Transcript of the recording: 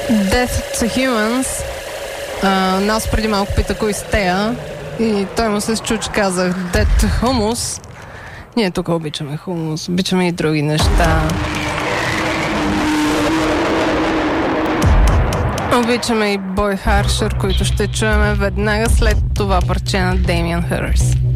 Death to Humans. Нас преди малко пита кои са тея и той му се счу, че казах Dead to Hummus. Ние тук обичаме хумус, обичаме и други неща. Обичаме и Boy Harsher, които ще чуем веднага след това парче на Damien Hirst.